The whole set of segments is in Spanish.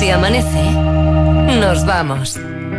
Si amanece, nos vamos.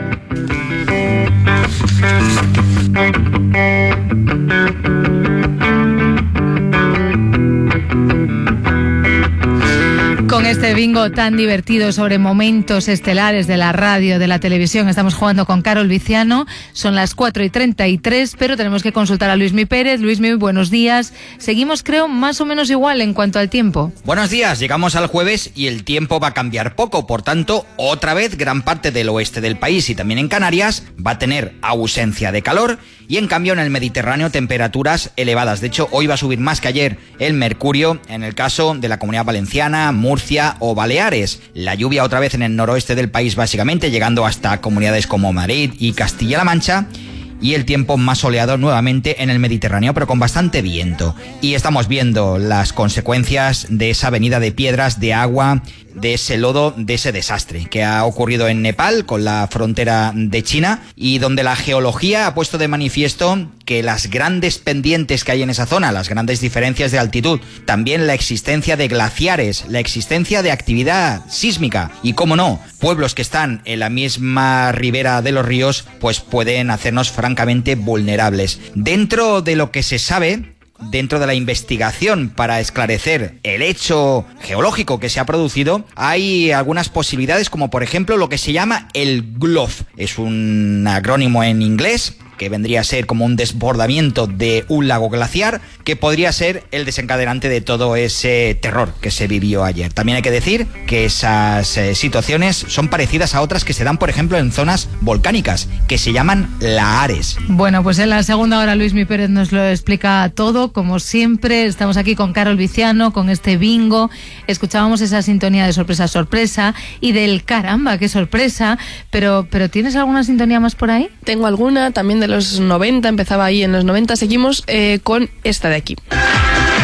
Con este bingo tan divertido sobre momentos estelares de la radio, de la televisión, estamos jugando con Carol Viciano. Son las 4:33, pero tenemos que consultar a Luismi Pérez. Luismi, buenos días. Seguimos, creo, más o menos igual en cuanto al tiempo. Buenos días, llegamos al jueves y el tiempo va a cambiar poco. Por tanto, otra vez gran parte del oeste del país y también en Canarias va a tener ausencia de calor y en cambio en el Mediterráneo temperaturas elevadas. De hecho, hoy va a subir más que ayer el mercurio en el caso de la Comunidad Valenciana, Murcia o Baleares. La lluvia otra vez en el noroeste del país básicamente, llegando hasta comunidades como Madrid y Castilla-La Mancha. Y el tiempo más soleado nuevamente en el Mediterráneo, pero con bastante viento. Y estamos viendo las consecuencias de esa avenida de piedras, de agua, de ese lodo, de ese desastre que ha ocurrido en Nepal con la frontera de China y donde la geología ha puesto de manifiesto que las grandes pendientes que hay en esa zona, las grandes diferencias de altitud, también la existencia de glaciares, la existencia de actividad sísmica y, cómo no, pueblos que están en la misma ribera de los ríos, pues pueden hacernos francamente vulnerables. Dentro de lo que se sabe, dentro de la investigación para esclarecer el hecho geológico que se ha producido, hay algunas posibilidades, como por ejemplo lo que se llama el GLOF. Es un acrónimo en inglés que vendría a ser como un desbordamiento de un lago glaciar, que podría ser el desencadenante de todo ese terror que se vivió ayer. También hay que decir que esas situaciones son parecidas a otras que se dan, por ejemplo, en zonas volcánicas, que se llaman lahares. Bueno, pues en la segunda hora Luismi Pérez nos lo explica todo, como siempre. Estamos aquí con Carol Viciano, con este bingo. Escuchábamos esa sintonía de sorpresa, sorpresa, y del caramba, qué sorpresa. Pero ¿tienes alguna sintonía más por ahí? Tengo alguna, también de los 90, empezaba ahí en los 90. Seguimos con esta de aquí.